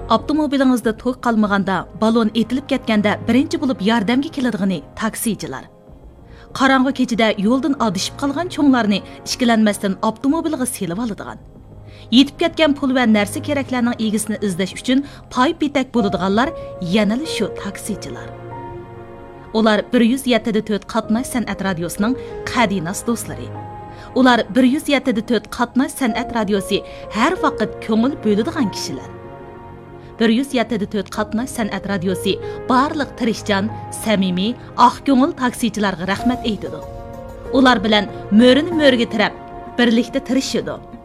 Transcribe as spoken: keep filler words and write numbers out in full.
Avtomobilingizda to'q qalmaganda, balon etilib ketganda birinchi bo'lib yordamga keladigan taksichilar. Qarаңғы kechida yo'ldan adishib qolgan cho'nglarni ishkilanmasdan avtomobilga selib oladigan. Yetib ketgan pul va narsa keraklarning egisini izlash uchun pay petak bo'ladiganlar yana shu taksichilar. Ular bir yuz yetti nuqta to'rt qatnash san'at radiosining qadinas do'stlari. Ular bir yuz yetti nuqta to'rt qatnash san'at radiosi har vaqt ko'ngil bo'ladigan kishilar. bir yuz yetti nuqta to'rt qatnash san'at radiosi barliq tirishchan, samimiy, oq ko'ngil taksichilarga rahmat aytadi. Ular bilan mo'rini mo'rga tirab, birlikda tirishadi.